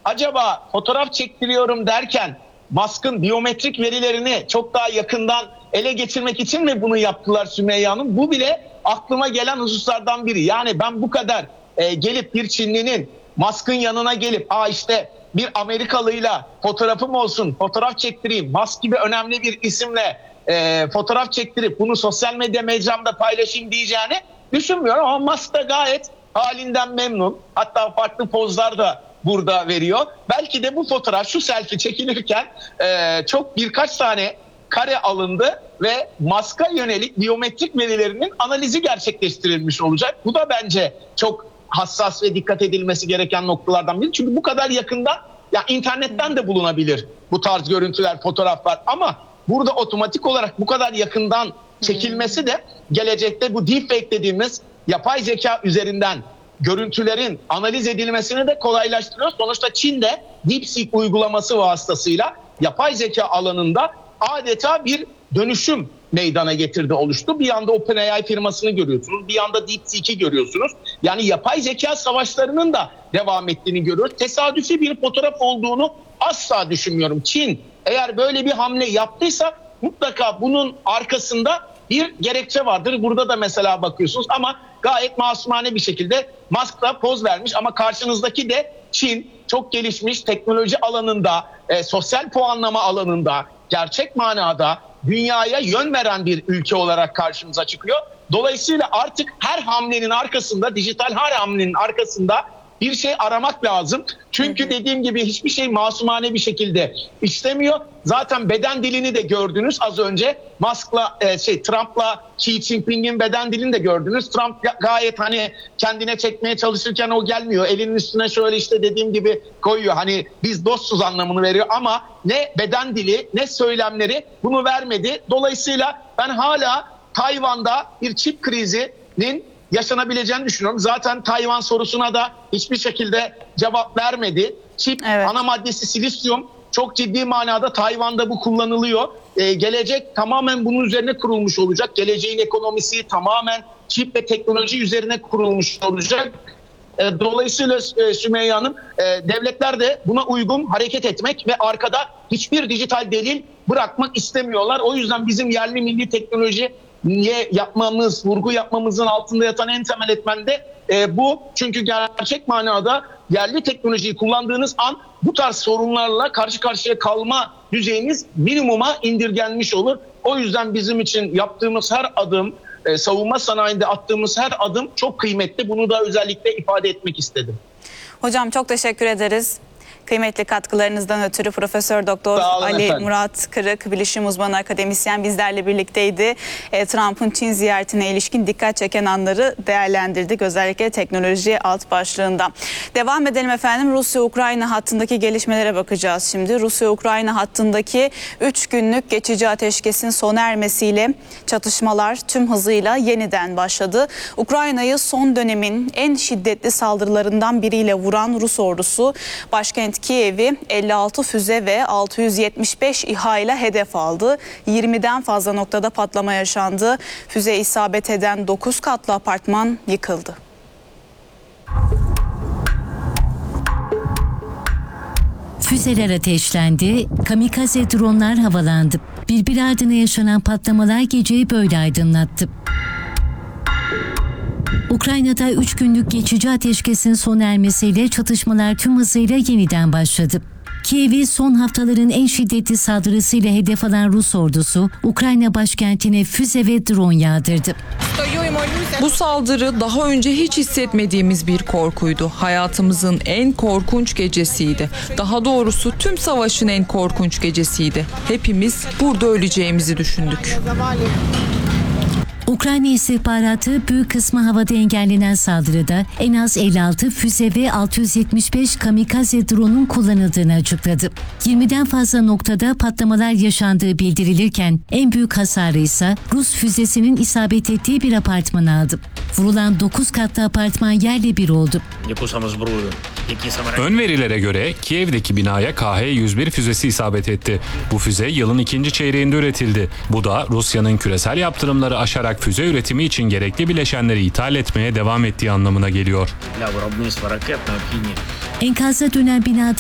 acaba fotoğraf çektiriyorum derken Musk'ın biyometrik verilerini çok daha yakından ele geçirmek için mi bunu yaptılar Sümeyye Hanım? Bu bile aklıma gelen hususlardan biri. Yani ben bu kadar gelip bir Çinlinin Musk'ın yanına gelip işte bir Amerikalıyla fotoğrafım olsun, fotoğraf çektireyim, Musk gibi önemli bir isimle fotoğraf çektirip bunu sosyal medya mecramda paylaşayım diyeceğini düşünmüyorum. Ama Musk da gayet halinden memnun. Hatta farklı pozlar da burada veriyor. Belki de bu fotoğraf, şu selfie çekilirken çok birkaç tane kare alındı ve Musk'a yönelik biyometrik verilerinin analizi gerçekleştirilmiş olacak. Bu da bence çok hassas ve dikkat edilmesi gereken noktalardan biri. Çünkü bu kadar yakında internetten de bulunabilir bu tarz görüntüler, fotoğraflar. Ama burada otomatik olarak bu kadar yakından çekilmesi de gelecekte bu deepfake dediğimiz yapay zeka üzerinden görüntülerin analiz edilmesini de kolaylaştırıyor. Sonuçta Çin'de DeepSeek uygulaması vasıtasıyla yapay zeka alanında adeta bir dönüşüm meydana getirdi, oluştu. Bir yanda OpenAI firmasını görüyorsunuz, bir yanda DeepSeek'i görüyorsunuz. Yani yapay zeka savaşlarının da devam ettiğini görüyoruz. Tesadüfi bir fotoğraf olduğunu asla düşünmüyorum. Çin eğer böyle bir hamle yaptıysa mutlaka bunun arkasında bir gerekçe vardır. Burada da mesela bakıyorsunuz ama gayet masumane bir şekilde Musk da poz vermiş ama karşınızdaki de Çin, çok gelişmiş teknoloji alanında, sosyal puanlama alanında, gerçek manada dünyaya yön veren bir ülke olarak karşımıza çıkıyor. Dolayısıyla artık her hamlenin arkasında, dijital her hamlenin arkasında bir şey aramak lazım. Çünkü dediğim gibi hiçbir şey masumane bir şekilde işlemiyor. Zaten beden dilini de gördünüz az önce. Musk'la Trump'la Xi Jinping'in beden dilini de gördünüz. Trump gayet kendine çekmeye çalışırken o gelmiyor. Elinin üstüne şöyle dediğim gibi koyuyor. Biz dostuz anlamını veriyor ama ne beden dili ne söylemleri bunu vermedi. Dolayısıyla ben hala Tayvan'da bir çip krizinin yaşanabileceğini düşünüyorum. Zaten Tayvan sorusuna da hiçbir şekilde cevap vermedi. Çip ana maddesi silisyum, çok ciddi manada Tayvan'da bu kullanılıyor. Gelecek tamamen bunun üzerine kurulmuş olacak. Geleceğin ekonomisi tamamen çip ve teknoloji üzerine kurulmuş olacak. Dolayısıyla Sümeyye Hanım, devletler de buna uygun hareket etmek ve arkada hiçbir dijital delil bırakmak istemiyorlar. O yüzden bizim yerli milli teknoloji yapmamız, vurgu yapmamızın altında yatan en temel etmen de bu. Çünkü gerçek manada yerli teknolojiyi kullandığınız an bu tarz sorunlarla karşı karşıya kalma düzeyiniz minimuma indirgenmiş olur. O yüzden bizim için yaptığımız her adım, savunma sanayinde attığımız her adım çok kıymetli. Bunu da özellikle ifade etmek istedim. Hocam çok teşekkür ederiz. Kıymetli katkılarınızdan ötürü Profesör Doktor Ali efendim. Murat Kırık, bilişim uzmanı akademisyen bizlerle birlikteydi. Trump'ın Çin ziyaretine ilişkin dikkat çeken anları değerlendirdik. Özellikle teknoloji alt başlığında. Devam edelim efendim. Rusya-Ukrayna hattındaki gelişmelere bakacağız şimdi. Rusya-Ukrayna hattındaki 3 günlük geçici ateşkesin sona ermesiyle çatışmalar tüm hızıyla yeniden başladı. Ukrayna'yı son dönemin en şiddetli saldırılarından biriyle vuran Rus ordusu başkent Kiev'i 56 füze ve 675 İHA ile hedef aldı. 20'den fazla noktada patlama yaşandı. Füze isabet eden 9 katlı apartman yıkıldı. Füzeler ateşlendi, kamikaze dronlar havalandı. Birbiri ardına yaşanan patlamalar geceyi böyle aydınlattı. Ukrayna'da 3 günlük geçici ateşkesin sona ermesiyle çatışmalar tüm hızıyla yeniden başladı. Kiev'i son haftaların en şiddetli saldırısıyla hedef alan Rus ordusu, Ukrayna başkentine füze ve drone yağdırdı. Bu saldırı daha önce hiç hissetmediğimiz bir korkuydu. Hayatımızın en korkunç gecesiydi. Daha doğrusu tüm savaşın en korkunç gecesiydi. Hepimiz burada öleceğimizi düşündük. Ukrayna istihbaratı büyük kısmı havada engellenen saldırıda en az 56 füze ve 675 kamikaze drone'un kullanıldığını açıkladı. 20'den fazla noktada patlamalar yaşandığı bildirilirken en büyük hasarı ise Rus füzesinin isabet ettiği bir apartman aldı. Vurulan 9 katlı apartman yerle bir oldu. Ön verilere göre Kiev'deki binaya KH-101 füzesi isabet etti. Bu füze yılın ikinci çeyreğinde üretildi. Bu da Rusya'nın küresel yaptırımları aşarak füze üretimi için gerekli bileşenleri ithal etmeye devam ettiği anlamına geliyor. Enkaza dönen binada